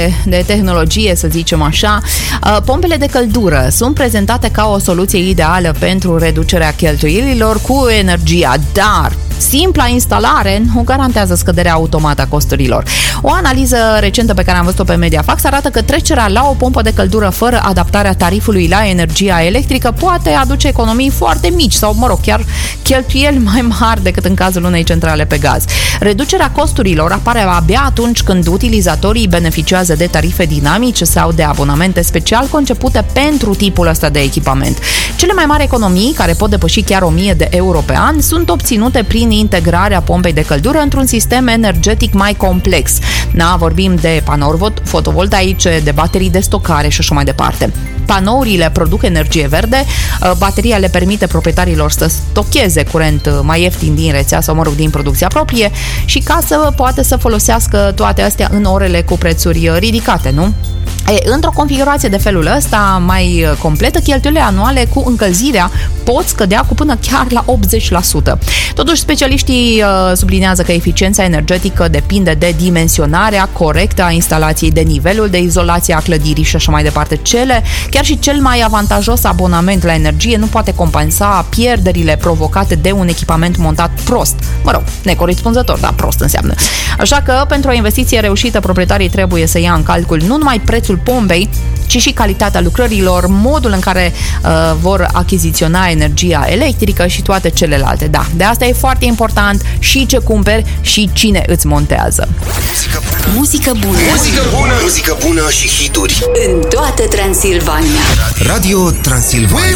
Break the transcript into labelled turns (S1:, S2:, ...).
S1: de tehnologie, să zicem așa. Pompele de căldură sunt prezentate ca o soluție ideală pentru reducerea cheltuielilor cu energia, dar simpla instalare nu garantează scăderea automată a costurilor. O analiză recentă pe care am văzut-o pe Mediafax arată că trecerea la o pompă de căldură fără adaptarea tarifului la energia electrică poate aduce economii foarte mici sau, chiar cheltuieli mai mari decât în cazul unei centrale pe gaz. Reducerea costurilor apare abia atunci când utilizatorii beneficiază de tarife dinamice sau de abonamente special concepute pentru tipul ăsta de echipament. Cele mai mari economii, care pot depăși chiar 1000 de euro pe an, sunt obținute prin integrarea pompei de căldură într-un sistem energetic mai complex. Vorbim de panouri fotovoltaice, de baterii de stocare și așa mai departe. Panourile produc energie verde, bateria le permite proprietarilor să stocheze curent mai ieftin din rețea sau, din producția proprie și ca să poată să folosească toate astea în orele cu prețuri ridicate, nu? Într-o configurație de felul ăsta mai completă, cheltuielile anuale cu încălzirea pot scădea cu până chiar la 80%. Totuși, specialiștii subliniază că eficiența energetică depinde de dimensionarea corectă a instalației, de nivelul de izolație a clădirii și așa mai departe. Chiar și cel mai avantajos abonament la energie nu poate compensa pierderile provocate de un echipament montat prost. Necorespunzător, dar prost înseamnă. Așa că, pentru o investiție reușită, proprietarii trebuie să ia în calcul nu numai prețul pompei, ci și calitatea lucrărilor, modul în care vor achiziționa energia electrică și toate celelalte. Da, de asta e foarte important și ce cumperi și cine îți montează.
S2: Muzică bună.
S3: Muzică bună și hituri
S2: în toată Transilvania.
S3: Radio Transilvania.